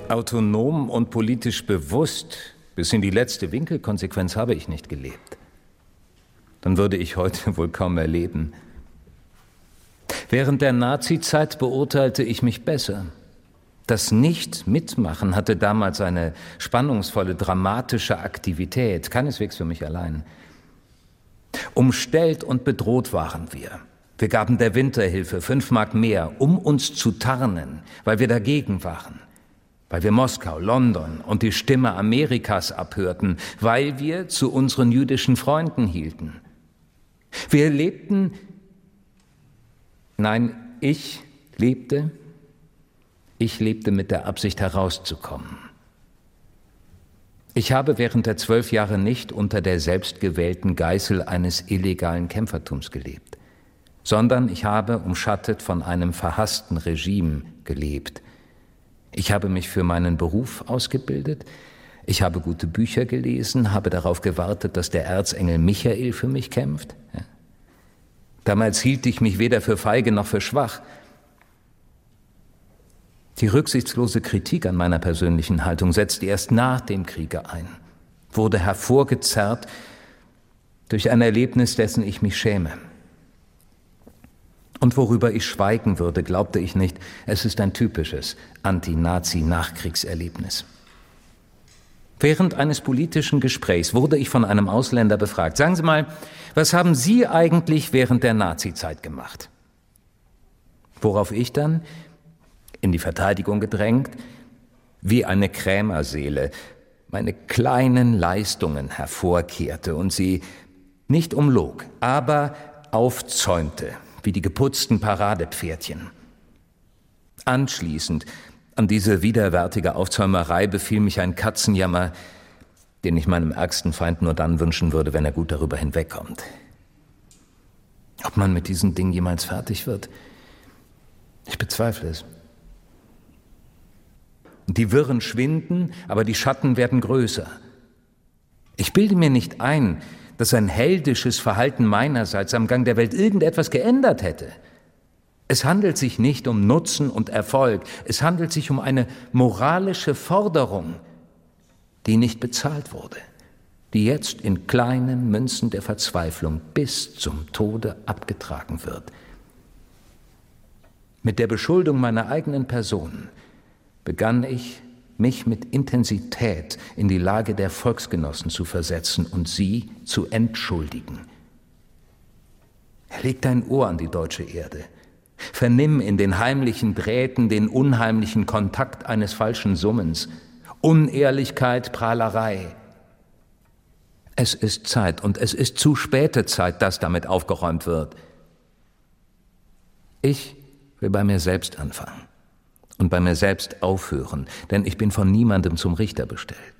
Autonom und politisch bewusst, bis in die letzte Winkelkonsequenz habe ich nicht gelebt. Dann würde ich heute wohl kaum mehr leben. Während der Nazizeit beurteilte ich mich besser. Das Nicht-Mitmachen hatte damals eine spannungsvolle, dramatische Aktivität, keineswegs für mich allein. Umstellt und bedroht waren wir. Wir gaben der Winterhilfe 5 Mark mehr, um uns zu tarnen, weil wir dagegen waren. Weil wir Moskau, London und die Stimme Amerikas abhörten, weil wir zu unseren jüdischen Freunden hielten. Wir lebten, nein, ich lebte mit der Absicht herauszukommen. Ich habe während der 12 Jahre nicht unter der selbstgewählten Geißel eines illegalen Kämpfertums gelebt, sondern ich habe umschattet von einem verhassten Regime gelebt. Ich habe mich für meinen Beruf ausgebildet, ich habe gute Bücher gelesen, habe darauf gewartet, dass der Erzengel Michael für mich kämpft. Ja. Damals hielt ich mich weder für feige noch für schwach. Die rücksichtslose Kritik an meiner persönlichen Haltung setzte erst nach dem Kriege ein, wurde hervorgezerrt durch ein Erlebnis, dessen ich mich schäme. Und worüber ich schweigen würde, glaubte ich nicht, es ist ein typisches Anti-Nazi-Nachkriegserlebnis. Während eines politischen Gesprächs wurde ich von einem Ausländer befragt: Sagen Sie mal, was haben Sie eigentlich während der Nazizeit gemacht? Worauf ich dann, in die Verteidigung gedrängt, wie eine Krämerseele meine kleinen Leistungen hervorkehrte und sie nicht umlog, aber aufzäumte, wie die geputzten Paradepferdchen. Anschließend an diese widerwärtige Aufzäumerei befiel mich ein Katzenjammer, den ich meinem ärgsten Feind nur dann wünschen würde, wenn er gut darüber hinwegkommt. Ob man mit diesem Ding jemals fertig wird? Ich bezweifle es. Die Wirren schwinden, aber die Schatten werden größer. Ich bilde mir nicht ein, dass ein heldisches Verhalten meinerseits am Gang der Welt irgendetwas geändert hätte. Es handelt sich nicht um Nutzen und Erfolg, es handelt sich um eine moralische Forderung, die nicht bezahlt wurde, die jetzt in kleinen Münzen der Verzweiflung bis zum Tode abgetragen wird. Mit der Beschuldung meiner eigenen Person begann ich, mich mit Intensität in die Lage der Volksgenossen zu versetzen und sie zu entschuldigen. Leg dein Ohr an die deutsche Erde. Vernimm in den heimlichen Drähten den unheimlichen Kontakt eines falschen Summens. Unehrlichkeit, Prahlerei. Es ist Zeit, und es ist zu späte Zeit, dass damit aufgeräumt wird. Ich will bei mir selbst anfangen und bei mir selbst aufhören, denn ich bin von niemandem zum Richter bestellt.